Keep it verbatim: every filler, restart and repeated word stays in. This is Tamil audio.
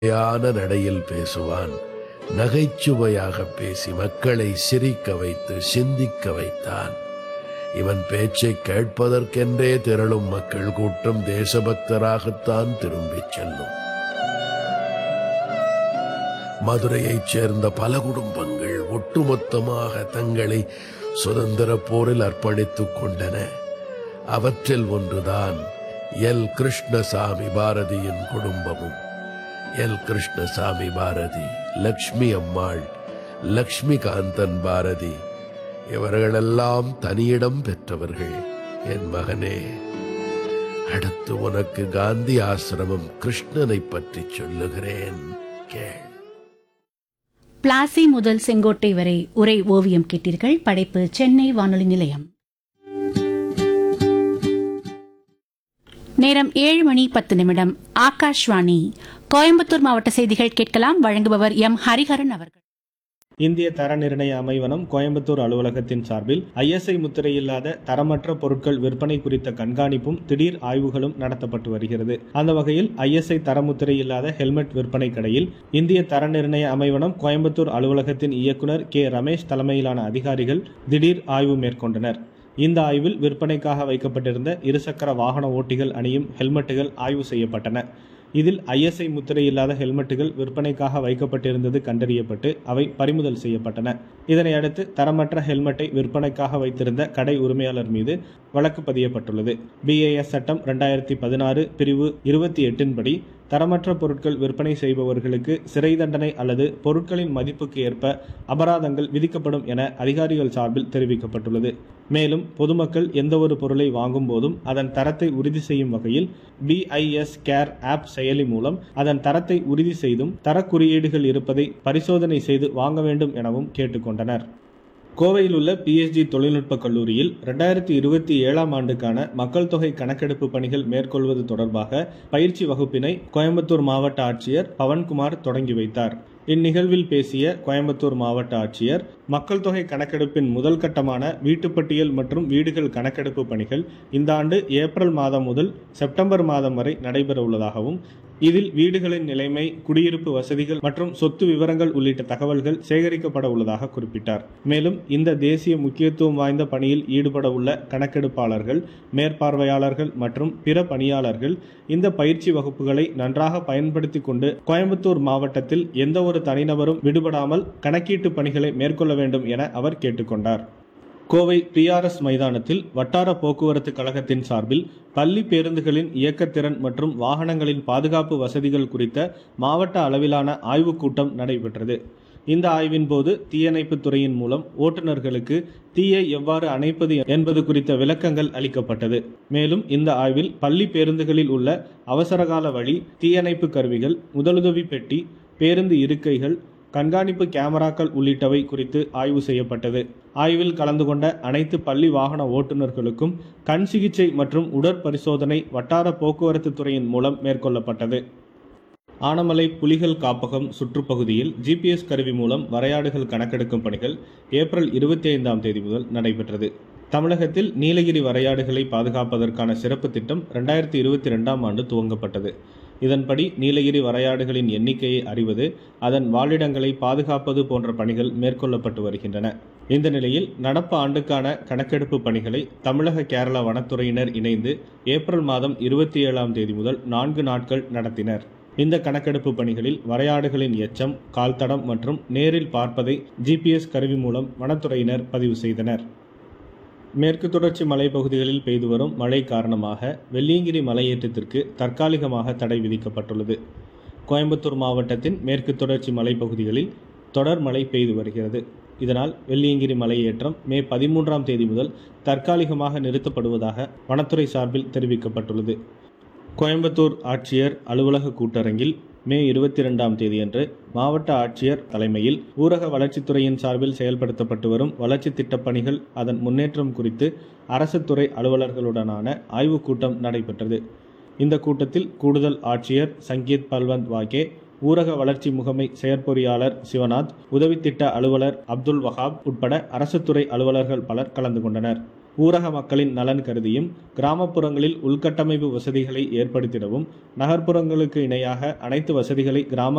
யான நடையில் பேசுவான். நகைச்சுவையாக பேசி மக்களை சிரிக்க வைத்து சிந்திக்க வைத்தான். இவன் பேச்சை கேட்பதற்கென்றே திரளும் மக்கள் கூட்டம் தேசபக்தராகத்தான் திரும்பிச் செல்லும். மதுரையைச் சேர்ந்த பல குடும்பங்கள் ஒட்டுமொத்தமாக தங்களை சுதந்திர போரில் அர்ப்பணித்துக் கொண்டன. அவற்றில் ஒன்றுதான் எல் கிருஷ்ணசாமி பாரதியின் குடும்பமும். எல் கிருஷ்ணசாமி பாரதி, லக்ஷ்மி அம்மாள், லக்ஷ்மிகாந்தன் பாரதி இவர்களெல்லாம் தனியிடம் பெற்றவர்கள். என் மகனே, அடுத்து உனக்கு காந்தி ஆசிரமம் கிருஷ்ணனை பற்றி சொல்லுகிறேன், கேள். பிளாசி முதல் செங்கோட்டை வரை உரை ஓவியம் கேட்டீர்கள். படைப்பு சென்னை வானொலி நிலையம். நேரம் ஏழு மணி பத்து நிமிடம். ஆகாஷ்வாணி கோயம்புத்தூர் மாவட்ட செய்திகள் கேட்கலாம். வழங்குபவர் எம் ஹரிஹரன் அவர்கள். இந்திய தர நிர்ணய அமைவனம் கோயம்புத்தூர் அலுவலகத்தின் சார்பில் ஐஎஸ்ஐ முத்திரையில்லாத தரமற்ற பொருட்கள் விற்பனை குறித்த கண்காணிப்பும் திடீர் ஆய்வுகளும் நடத்தப்பட்டு வருகிறது. அந்த வகையில் ஐஎஸ்ஐ தரமுத்திரை இல்லாத ஹெல்மெட் விற்பனை கடையில் இந்திய தர நிர்ணய அமைவனம் கோயம்புத்தூர் அலுவலகத்தின் இயக்குநர் கே ரமேஷ் தலைமையிலான அதிகாரிகள் திடீர் ஆய்வு மேற்கொண்டனர். இந்த ஆய்வில் விற்பனைக்காக வைக்கப்பட்டிருந்த இருசக்கர வாகன ஓட்டிகள் அணியும் ஹெல்மெட்டுகள் ஆய்வு செய்யப்பட்டன. இதில் ஐஎஸ்ஐ முத்திரை இல்லாத ஹெல்மெட்டுகள் விற்பனைக்காக வைக்கப்பட்டிருந்தது கண்டறியப்பட்டு அவை பறிமுதல் செய்யப்பட்டன. இதனையடுத்து தரமற்ற ஹெல்மெட்டை விற்பனைக்காக வைத்திருந்த கடை உரிமையாளர் மீது வழக்கு பதியப்பட்டுள்ளது. பிஏஎஸ் சட்டம் இரண்டாயிரத்தி பதினாறு பிரிவு இருபத்தி எட்டின் படி தரமற்ற பொருட்கள் விற்பனை செய்பவர்களுக்கு சிறை தண்டனை அல்லது பொருட்களின் மதிப்புக்கு ஏற்ப அபராதங்கள் விதிக்கப்படும் என அதிகாரிகள் சார்பில் தெரிவிக்கப்பட்டுள்ளது. மேலும் பொதுமக்கள் எந்தவொரு பொருளை வாங்கும் போதும் அதன் தரத்தை உறுதி செய்யும் வகையில் பிஐஎஸ் கேர் ஆப் செயலி மூலம் அதன் தரத்தை உறுதி செய்தும் தரக்குறியீடுகள் இருப்பதை பரிசோதனை செய்து வாங்க வேண்டும் எனவும் கேட்டுக்கொண்டனர். கோவையில் உள்ள பிஎஸ்ஜி தொழில்நுட்ப கல்லூரியில் இரண்டாயிரத்தி இருபத்தி ஏழாம் ஆண்டுக்கான மக்கள் தொகை கணக்கெடுப்பு பணிகள் மேற்கொள்வது தொடர்பாக பயிற்சி வகுப்பினை கோயம்புத்தூர் மாவட்ட ஆட்சியர் பவன்குமார் தொடங்கி வைத்தார். இந்நிகழ்வில் பேசிய கோயம்புத்தூர் மாவட்ட ஆட்சியர், மக்கள் தொகை கணக்கெடுப்பின் முதல் கட்டமான வீட்டுப்பட்டியல் மற்றும் வீடுகள் கணக்கெடுப்பு பணிகள் இந்த ஆண்டு ஏப்ரல் மாதம் முதல் செப்டம்பர் மாதம் வரை நடைபெற உள்ளதாகவும், இதில் வீடுகளின் நிலைமை, குடியிருப்பு வசதிகள் மற்றும் சொத்து விவரங்கள் உள்ளிட்ட தகவல்கள் சேகரிக்கப்பட உள்ளதாக குறிப்பிட்டார். மேலும் இந்த தேசிய முக்கியத்துவம் வாய்ந்த பணியில் ஈடுபட உள்ள கணக்கெடுப்பாளர்கள், மேற்பார்வையாளர்கள் மற்றும் பிற பணியாளர்கள் இந்த பயிற்சி வகுப்புகளை நன்றாக பயன்படுத்திக் கொண்டு கோயம்புத்தூர் மாவட்டத்தில் எந்த ஒரு தனிநபரும் விடுபடாமல் கணக்கீட்டு பணிகளை மேற்கொள்ள வேண்டும் என அவர் கேட்டுக்கொண்டார். கோவை பிஆர்எஸ் மைதானத்தில் வட்டார போக்குவரத்து கழகத்தின் சார்பில் பள்ளி பேருந்துகளின் இயக்கத்திறன் மற்றும் வாகனங்களின் பாதுகாப்பு வசதிகள் குறித்த மாவட்ட அளவிலான ஆய்வுக் கூட்டம் நடைபெற்றது. இந்த ஆய்வின் போது தீயணைப்பு துறையின் மூலம் ஓட்டுநர்களுக்கு தீயை எவ்வாறு அணைப்பது என்பது குறித்த விளக்கங்கள் அளிக்கப்பட்டது. மேலும் இந்த ஆய்வில் பள்ளி பேருந்துகளில் உள்ள அவசரகால வழி, தீயணைப்பு கருவிகள், முதலுதவி பெட்டி, பேருந்து இருக்கைகள், கண்காணிப்பு கேமராக்கள் உள்ளிட்டவை குறித்து ஆய்வு செய்யப்பட்டது. ஆய்வில் கலந்து கொண்ட அனைத்து பள்ளி வாகன ஓட்டுநர்களுக்கும் கண் சிகிச்சை மற்றும் உடற்பரிசோதனை வட்டார போக்குவரத்து துறையின் மூலம் மேற்கொள்ளப்பட்டது. ஆனமலை புலிகள் காப்பகம் சுற்றுப்பகுதியில் ஜிபிஎஸ் கருவி மூலம் வரையாடுகள் கணக்கெடுக்கும் பணிகள் ஏப்ரல் இருபத்தி ஐந்தாம் தேதி முதல் நடைபெற்றது. தமிழகத்தில் நீலகிரி வரையாடுகளை பாதுகாப்பதற்கான சிறப்பு திட்டம் இரண்டாயிரத்தி இருபத்தி இரண்டாம் ஆண்டு துவங்கப்பட்டது. இதன்படி நீலகிரி வரையாடுகளின் எண்ணிக்கையை அறிவது, அதன் வாழிடங்களை பாதுகாப்பது போன்ற பணிகள் மேற்கொள்ளப்பட்டு வருகின்றன. இந்த நிலையில் நடப்பு ஆண்டுக்கான கணக்கெடுப்பு பணிகளை தமிழக கேரள வனத்துறையினர் இணைந்து ஏப்ரல் மாதம் இருபத்தி ஏழாம் தேதி முதல் நான்கு நாட்கள் நடத்தினர். இந்த கணக்கெடுப்பு பணிகளில் வரையாடுகளின் எச்சம், கால்தடம் மற்றும் நேரில் பார்ப்பதை ஜிபிஎஸ் கருவி மூலம் வனத்துறையினர் பதிவு செய்தனர். மேற்கு தொடர்ச்சி மலைப்பகுதிகளில் பெய்து வரும் மழை காரணமாக வெள்ளியங்கிரி மலையேற்றத்திற்கு தற்காலிகமாக தடை விதிக்கப்பட்டுள்ளது. கோயம்புத்தூர் மாவட்டத்தின் மேற்கு தொடர்ச்சி மலைப்பகுதிகளில் தொடர் மழை பெய்து வருகிறது. இதனால் வெள்ளியங்கிரி மலையேற்றம் மே பதிமூன்றாம் தேதி முதல் தற்காலிகமாக நிறுத்தப்படுவதாக வனத்துறை சார்பில் தெரிவிக்கப்பட்டுள்ளது. கோயம்புத்தூர் ஆட்சியர் அலுவலக கூட்டரங்கில் மே இருபத்தி இரண்டாம் தேதியன்று மாவட்ட ஆட்சியர் தலைமையில் ஊரக வளர்ச்சித்துறையின் சார்பில் செயல்படுத்தப்பட்டு வரும் வளர்ச்சி திட்டப் பணிகள், அதன் முன்னேற்றம் குறித்து அரசு துறை அலுவலர்களுடனான ஆய்வுக் கூட்டம் நடைபெற்றது. இந்த கூட்டத்தில் கூடுதல் ஆட்சியர் சங்கீத் பல்வந்த் வாகே, ஊரக வளர்ச்சி முகமை செயற்பொறியாளர் சிவநாத், உதவி திட்ட அலுவலர் அப்துல் வஹாப் உட்பட அரசு துறை அலுவலர்கள் பலர் கலந்து கொண்டனர். ஊரக மக்களின் நலன் கருதியும் கிராமப்புறங்களில் உள்கட்டமைப்பு வசதிகளை ஏற்படுத்திடவும், நகர்ப்புறங்களுக்கு இணையாக அனைத்து வசதிகளை கிராம